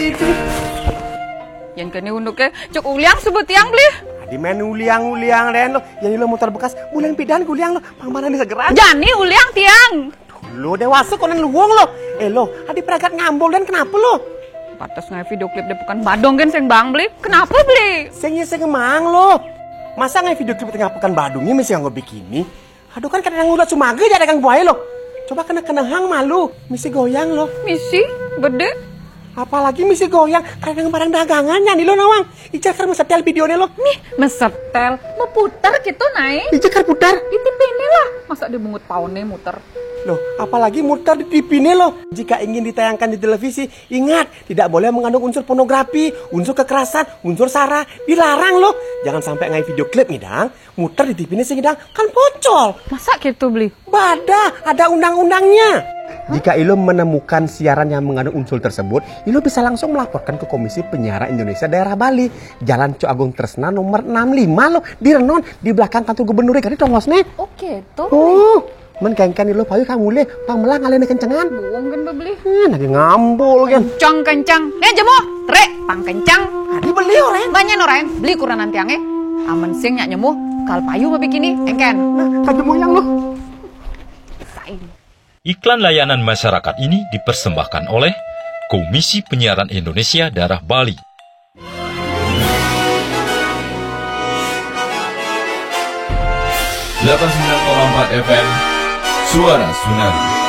Yang kini unduknya cok uliang sebut yang beli. Di main uliang den lo. Yang lo motor bekas bulan pidan uliang lo. Pangmanan disegeran. Jani uliang tiang. Lo dewasa konen luwung lo. Lo, adi peragat ngambol dan kenapa lo? Patas ngai video klip deh bukan badong kan seng bang beli. Kenapa beli? Seng emang lo. Masa ngai video klip tengah pekan badungnya mesti nganggo bikini? Aduh kan kadang ngulat sumaga jadi kang buaya lo. Coba kena hang malu, misi goyang lo. Misi gede. Apalagi misi goyang kadang barang dagangannya nih lo nawang. Ijakar mesetel videonya lo. Nih mesetel, mau putar gitu naik. Ijakar putar. Di TV ini lah. Masa dia bungut paune muter. Loh, apalagi muter di TV ini loh. Jika ingin ditayangkan di televisi, ingat tidak boleh mengandung unsur pornografi, unsur kekerasan, unsur sara, dilarang loh. Jangan sampai ngai video klip ngidang, muter di TV ini sehingga kan pocol. Masa gitu beli? Bada, ada undang-undangnya. Jika Ilo menemukan siaran yang mengandung unsur tersebut, Ilo bisa langsung melaporkan ke Komisi Penyiaran Indonesia Daerah Bali. Jalan Cok Agung Tresna nomor 65 loh, di Renon, di belakang kantor gubernur kan itu ngosne. Oke, tuh. Oh, men kengken Ilo payu kamu le, pang melang alene kencengan. Buang kan beli. Lagi ngambul kan. Kencang. Nih jemo, re, pang kencang. Adi beli orang. Banyak orang, beli kurang nanti ange. Aman sing nyak nyemu, kal payu begini, engken. Nah, kagak moyang lo. Iklan layanan masyarakat ini dipersembahkan oleh Komisi Penyiaran Indonesia Daerah Bali. 89,4 FM Suara Tsunami.